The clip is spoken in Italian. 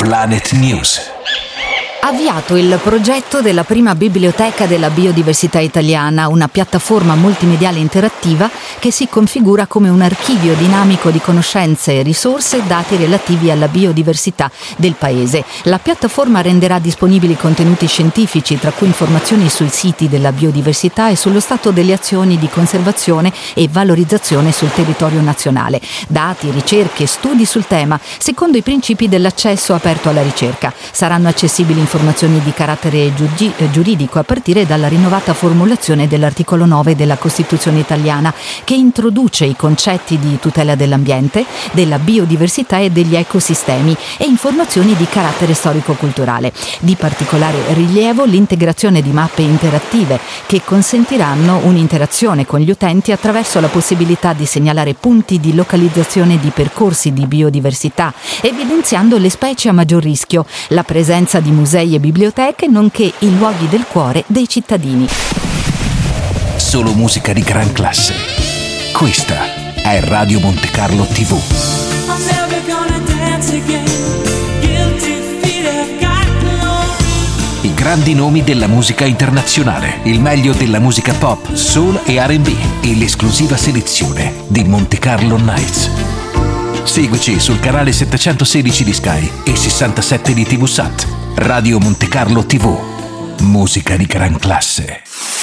Planet News. Avviato il progetto della prima biblioteca della biodiversità italiana, una piattaforma multimediale interattiva che si configura come un archivio dinamico di conoscenze e risorse e dati relativi alla biodiversità del paese. La piattaforma renderà disponibili contenuti scientifici, tra cui informazioni sui siti della biodiversità e sullo stato delle azioni di conservazione e valorizzazione sul territorio nazionale. Dati, ricerche, studi sul tema, secondo i principi dell'accesso aperto alla ricerca. Saranno accessibili informazioni di carattere giuridico a partire dalla rinnovata formulazione dell'articolo 9 della Costituzione italiana, che introduce i concetti di tutela dell'ambiente, della biodiversità e degli ecosistemi, e informazioni di carattere storico-culturale. Di particolare rilievo l'integrazione di mappe interattive che consentiranno un'interazione con gli utenti attraverso la possibilità di segnalare punti di localizzazione di percorsi di biodiversità, evidenziando le specie a maggior rischio, la presenza di musei e biblioteche, nonché i luoghi del cuore dei cittadini. Solo musica di gran classe. Questa è Radio Monte Carlo TV. I grandi nomi della musica internazionale, il meglio della musica pop, soul e R&B e l'esclusiva selezione di Monte Carlo Nights. Seguici sul canale 716 di Sky e 67 di TV Sat. Radio Monte Carlo TV. Musica di gran classe.